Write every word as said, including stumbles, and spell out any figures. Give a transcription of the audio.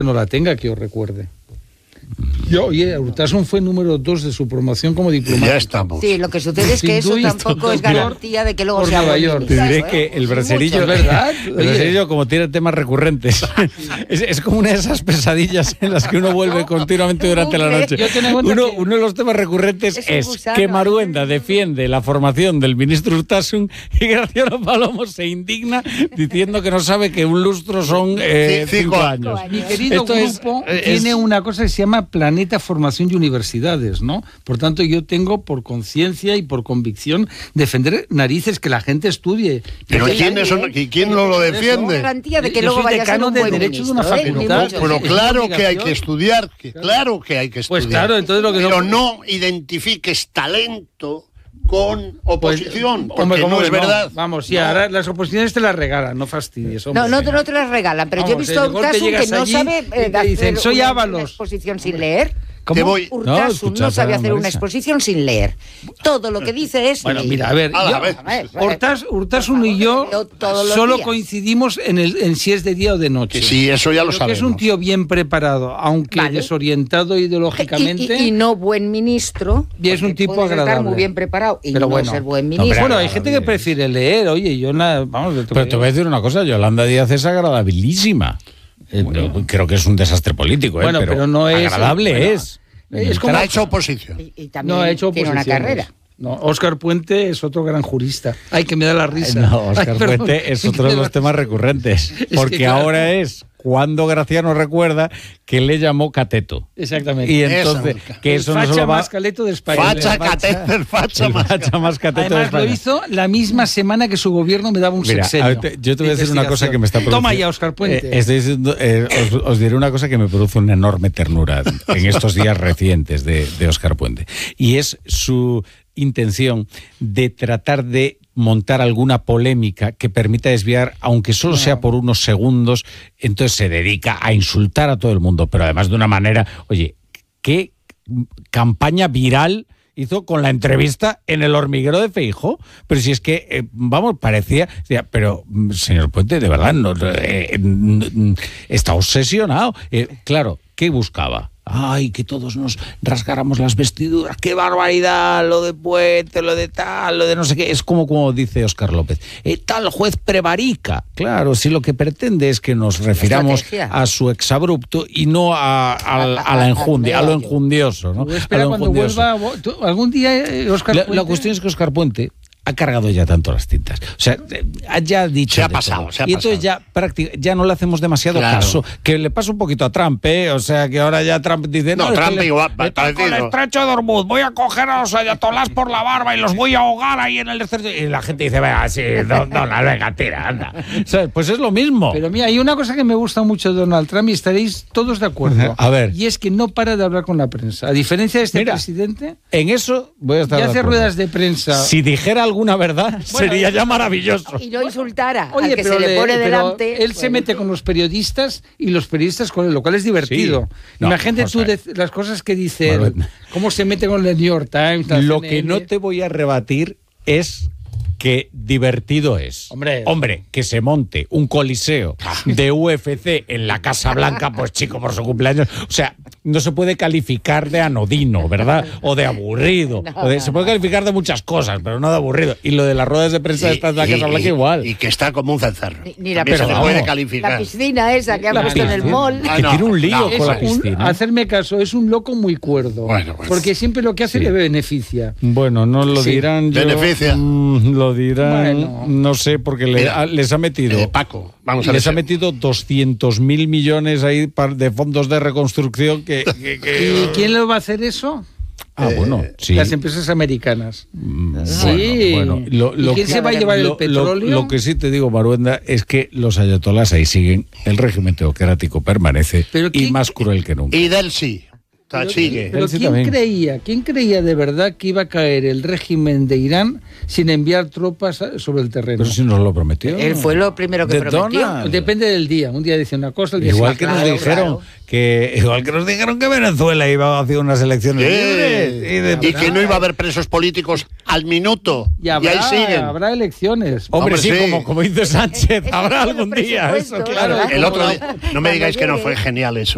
no la tenga, que os recuerde. Yo, oye, Urtasun fue número dos de su promoción como diplomático. Ya estamos. Sí, lo que sucede es que eso tampoco es garantía de que luego sea Nueva York. Te diré que el braserillo, ¿verdad? El braserillo, como tiene temas recurrentes, es, es como una de esas pesadillas en las que uno vuelve continuamente durante la noche. Uno, uno de los temas recurrentes es, es gusano, que Maruenda defiende la formación del ministro Urtasun y Graciano Palomo se indigna diciendo que no sabe que un lustro son eh, sí, cinco, cinco años. años. Mi querido Esto grupo es, tiene es, una cosa que se llama Planeta Formación y Universidades, ¿no? Por tanto, yo tengo por conciencia y por convicción defender narices que la gente estudie. Pero ¿quién, son, ¿quién no lo defiende? Garantía de que luego vaya a ser un buen derecho ministro, de una facultad. ¿eh? Pero claro que hay que estudiar, que, claro que hay que estudiar. Pues claro, entonces lo que pero no, no identifiques talento con oposición, pues, porque hombre, no es no? verdad. Vamos, sí, no. ahora las oposiciones te las regalan, no fastidies. Hombre. No, no, no te las regalan, pero Vamos, yo he visto a Urtasun que no sabe eh, te dicen, soy una, Ábalos. Una exposición sin leer. ¿Cómo? Voy... Urtasun no, no sabe hacer una exposición sin leer. Todo lo que dice es... Bueno, mira, a ver, a yo, a ver. Urtas, Urtasun y yo solo días. coincidimos en, el, en si es de día o de noche. Que sí, eso ya lo Creo sabemos. Que es un tío bien preparado, aunque vale. desorientado ideológicamente. Y, y, y no buen ministro. Y es un tipo agradable. Estar muy bien preparado y pero no bueno, ser buen ministro. No, bueno, hay gente que prefiere leer, oye, yo nada... Vamos, pero te voy a decir una cosa, Yolanda Díaz es agradabilísima. Bueno. Eh, creo que es un desastre político, eh, bueno, pero, pero no es, agradable bueno, es. Es como ha hecho oposición. Y, y también no ha hecho tiene una carrera. No, Óscar Puente es otro gran jurista. Ay, que me da la risa. No, Óscar Ay, Puente es otro de los temas recurrentes. Porque es que, claro, ahora es cuando Graciano recuerda que le llamó cateto. Exactamente. Y entonces, Esa, que eso no se lo va... más caleto de España. Facha, cateto, el facha, el facha más cateto Además, de España. lo hizo la misma semana que su gobierno me daba un Mira, sexenio. Te, yo te voy a decir una cosa que me está produciendo... Toma ya, Óscar Puente. Eh, estoy diciendo, eh, os, os diré una cosa que me produce una enorme ternura en estos días recientes de, de Óscar Puente. Y es su intención de tratar de montar alguna polémica que permita desviar, aunque solo sea por unos segundos, entonces se dedica a insultar a todo el mundo, pero además de una manera, oye, ¿qué campaña viral hizo con la entrevista en El Hormiguero de Feijóo? Pero si es que, eh, vamos, parecía, pero señor Puente, de verdad, no, eh, está obsesionado. Eh, claro, ¿qué buscaba? Ay, que todos nos rasgáramos las vestiduras, qué barbaridad, lo de Puente, lo de tal, lo de no sé qué. Es como, como dice Óscar López, eh, tal juez prevarica. Claro, si lo que pretende es que nos refiramos a su exabrupto y no a, a, a, a la enjundia, a lo enjundioso, ¿no? Espera, cuando vuelva, algún día Óscar la, Puente... la cuestión es que Óscar Puente ha cargado ya tanto las tintas. O sea, ya ha dicho. Se ha pasado, se ha Y entonces pasado. ya, prácticamente, ya no le hacemos demasiado claro. caso. Que le pasa un poquito a Trump, ¿eh? O sea, que ahora ya Trump dice. No, no Trump le, igual. le toco el estrecho de Hormuz, voy a coger a los ayatolás por la barba y los voy a ahogar ahí en el desierto. Y la gente dice, venga, sí, no, no, venga, tira, anda. O sea, pues es lo mismo. Pero mira, hay una cosa que me gusta mucho de Donald Trump y estaréis todos de acuerdo. A ver. Y es que no para de hablar con la prensa. A diferencia de este mira, presidente. En eso voy a estar. Y hace ruedas de prensa. Si dijera alguna verdad, bueno, sería ya maravilloso. Y no insultara Oye, al que pero se le pone de, delante. Él se mete con los periodistas y los periodistas con él, lo cual es divertido. Sí. No, imagínate tú de, las cosas que dice él, cómo se mete con el New York Times. Lo C N N. Que no te voy a rebatir es que divertido es. Hombre. Hombre, que se monte un coliseo de U F C en la Casa Blanca, pues chico, por su cumpleaños. O sea, no se puede calificar de anodino, ¿verdad? O de aburrido. No, o de, se puede calificar de muchas cosas, pero no de aburrido. Y lo de las ruedas de prensa de esta Casa Blanca igual. Y que está como un cencerro. Ni, ni la pero se vamos, puede calificar. La piscina esa que ha la puesto piscina. en el mall. Ah, que no, tiene un lío no, con la piscina. Un, hacerme caso, es un loco muy cuerdo. Bueno, pues, porque siempre lo que hace sí. le beneficia. Bueno, no lo sí. dirán yo. Beneficia. Mmm, lo dirán. Bueno. No sé, porque le, Mira, a, les ha metido. Eh, Paco, vamos a Les ver. ha metido doscientos mil millones ahí de fondos de reconstrucción. Que, que, que... ¿Y quién lo va a hacer eso? Ah, eh, bueno, sí. Las empresas americanas. Mm, sí. Bueno, bueno, lo, lo ¿Y quién que, se va a llevar lo, el petróleo? Lo, lo que sí te digo, Maruenda, es que los ayatolás ahí siguen, el régimen teocrático permanece y quién, más cruel que nunca. Y del sí. Pero, sigue. pero ¿quién también. creía, quién creía de verdad que iba a caer el régimen de Irán sin enviar tropas sobre el terreno? Pero si nos lo prometió. Él fue lo primero que de prometió. Donald. Depende del día. Un día dice una cosa, el día igual dice que claro, nos dijeron claro. que igual que nos dijeron que Venezuela iba a hacer unas elecciones sí. libres y, de, y que no iba a haber presos políticos al minuto. Y, habrá, y ahí siguen. Habrá elecciones. Hombre, Hombre sí, sí. Como, como dice Sánchez, habrá algún día. Eso, claro. El otro día, no me digáis que no fue genial eso.